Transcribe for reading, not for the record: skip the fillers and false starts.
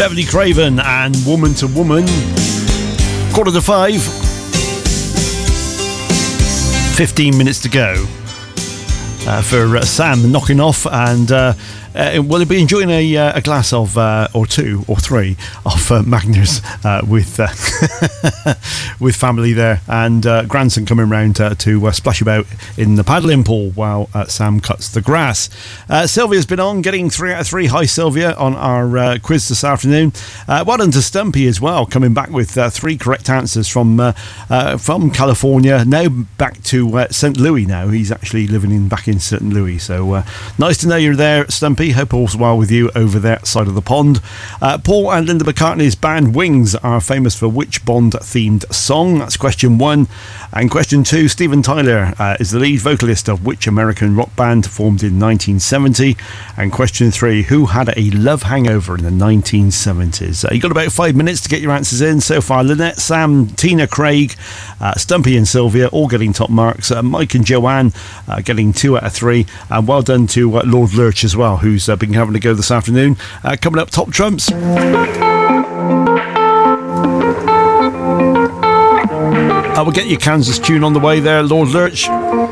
Beverly Craven and Woman to Woman. 4:45. 15 minutes to go for Sam knocking off, and we'll be enjoying a glass of or two or three of Magners with with family there, and grandson coming round to splash about in the paddling pool while Sam cuts the grass. Sylvia's been on, getting 3 out of 3. Hi Sylvia on our quiz this afternoon. Well done to Stumpy as well, coming back with 3 correct answers from California, now back to St. Louis now. He's actually living back in St. Louis, so nice to know you're there, Stumpy. Hope all's well with you over that side of the pond. Paul and Linda McCartney's band Wings are famous for which Bond-themed song? That's question 1. And question 2, Steven Tyler is the lead vocalist of which American rock band formed in 1970? And question 3, who had a love hangover in the 1970s? You've got about 5 minutes to get your answers in. So far, Lynette, Sam, Tina, Craig, Stumpy and Sylvia all getting top marks. Mike and Joanne getting 2 out of 3. And well done to Lord Lurch as well, who's been having a go this afternoon. Coming up, top trumps. We'll get your Kansas tune on the way there, Lord Lurch.